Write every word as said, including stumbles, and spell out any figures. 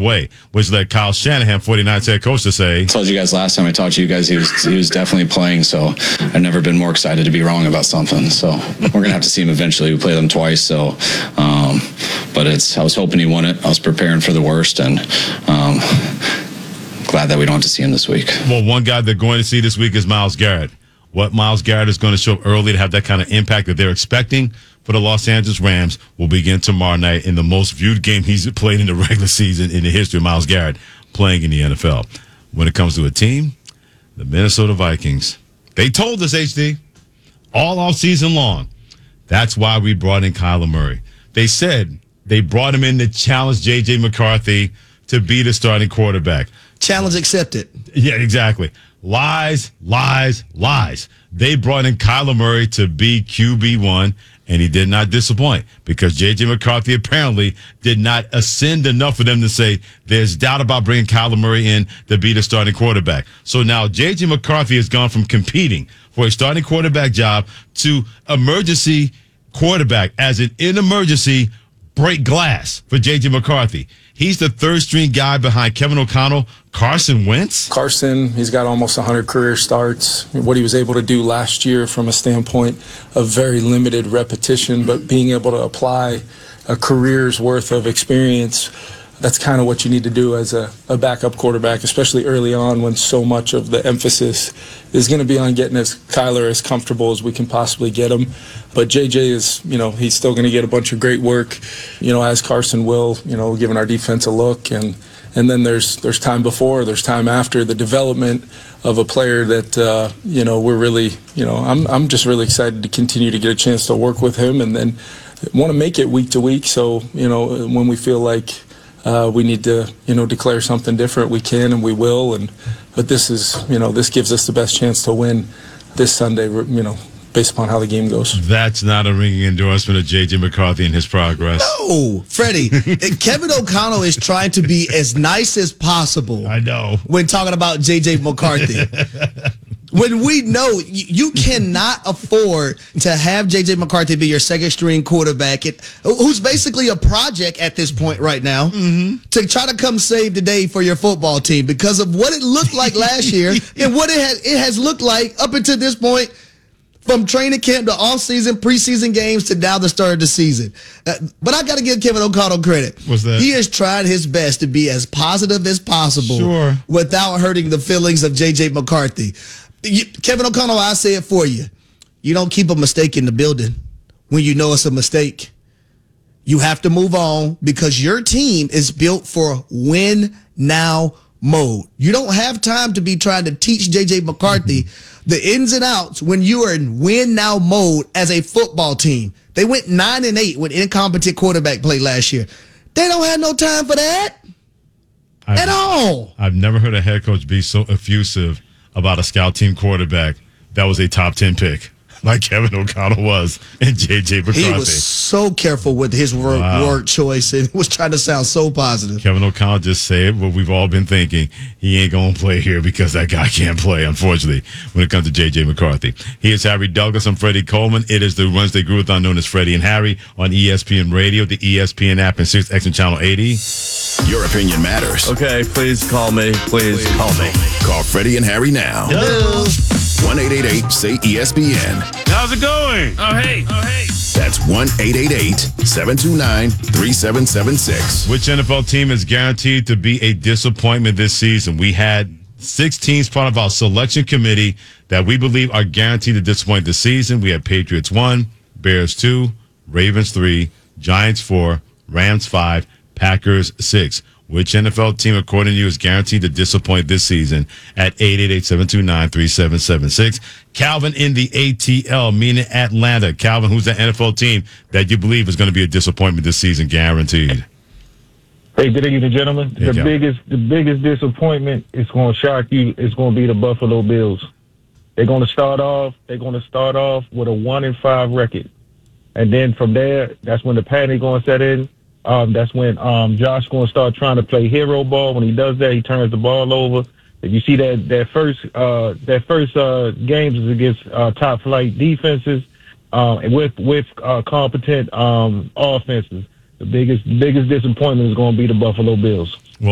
way, which led Kyle Shanahan, 49ers head coach, to say, I told you guys last time I talked to you guys, he was he was definitely playing, so I've never been more excited to be wrong about something. So we're going to have to see him eventually. We play them twice, so, um, but it's, I was hoping he won it. I was preparing for the worst, and um, glad that we don't have to see him this week. Well, one guy they're going to see this week is Myles Garrett. What Myles Garrett is going to show up early to have that kind of impact that they're expecting for the Los Angeles Rams will begin tomorrow night in the most viewed game he's played in the regular season in the history of Myles Garrett playing in the N F L. When it comes to a team, the Minnesota Vikings, they told us, H D, all off season long, that's why we brought in Kyler Murray. They said they brought him in to challenge J J McCarthy to be the starting quarterback. Challenge accepted. Yeah, exactly. Lies, lies, lies. They brought in Kyler Murray to be Q B one, and he did not disappoint because J J McCarthy apparently did not ascend enough for them to say there's doubt about bringing Kyler Murray in to be the starting quarterback. So now J J McCarthy has gone from competing for a starting quarterback job to emergency quarterback, as in in emergency break glass for J J McCarthy. He's the third-string guy behind Kevin O'Connell, Carson Wentz. Carson, he's got almost one hundred career starts. What he was able to do last year from a standpoint of very limited repetition, but being able to apply a career's worth of experience, that's kind of what you need to do as a, a backup quarterback, especially early on when so much of the emphasis is going to be on getting as Kyler as comfortable as we can possibly get him. But J J is, you know, he's still going to get a bunch of great work, you know, as Carson will, you know, giving our defense a look. And and then there's there's time before, there's time after, the development of a player that, uh, you know, we're really, you know, I'm I'm just really excited to continue to get a chance to work with him and then want to make it week to week. So, you know, when we feel like Uh, we need to, you know, declare something different. We can and we will. And but this is, you know, this gives us the best chance to win this Sunday, you know, based upon how the game goes. That's not a ringing endorsement of J J McCarthy and his progress. No, Freddie. Kevin O'Connell is trying to be as nice as possible. I know. When talking about J J McCarthy. When we know you cannot afford to have J J McCarthy be your second string quarterback, it, who's basically a project at this point right now, mm-hmm. to try to come save the day for your football team because of what it looked like last year and what it has, it has looked like up until this point from training camp to off-season, preseason games to now the start of the season. Uh, but I got to give Kevin O'Connell credit. What's that? He has tried his best to be as positive as possible sure. without hurting the feelings of J J McCarthy. You, Kevin O'Connell, I say it for you. You don't keep a mistake in the building when you know it's a mistake. You have to move on because your team is built for win now mode. You don't have time to be trying to teach J J McCarthy the ins and outs when you are in win now mode as a football team. They went nine and eight with incompetent quarterback play last year. They don't have no time for that I've, at all. I've never heard a head coach be so effusive about a scout team quarterback that was a top ten pick like Kevin O'Connell was and J J McCarthy. He was so careful with his word, wow. word choice and was trying to sound so positive. Kevin O'Connell just said what we've all been thinking. He ain't going to play here because that guy can't play, unfortunately, when it comes to J J McCarthy. He is Harry Douglas. I'm Freddie Coleman. It is the Wednesday Groovathon known as Freddie and Harry on E S P N Radio, the E S P N app, and Sirius X M Channel eighty. Your opinion matters. Okay, please call me. Please, please call me. Call Freddie and Harry now. Hello. one eight eight eight say E S P N. How's it going? Oh, hey. Oh, hey. That's one eight eight eight seven two nine three seven seven six. Which N F L team is guaranteed to be a disappointment this season? We had six teams part of our selection committee that we believe are guaranteed to disappoint this season. We had Patriots one, Bears two, Ravens three, Giants four, Rams five, Packers six. Which N F L team, according to you, is guaranteed to disappoint this season at eight eight eight seven two nine three seven seven six? Calvin in the A T L, meaning Atlanta. Calvin, who's the N F L team that you believe is going to be a disappointment this season, guaranteed? Hey, good evening, gentlemen. Hey, the Calvin. biggest the biggest disappointment is going to shock you. It's going to be the Buffalo Bills. They're going to start off. They're going to start off with a one and five record, and then from there, that's when the panic going to set in. Um, that's when um, Josh going to start trying to play hero ball. When he does that, he turns the ball over. If you see that that first uh, that first uh, games is against uh, top flight defenses uh, and with with uh, competent um, offenses. The biggest biggest disappointment is going to be the Buffalo Bills.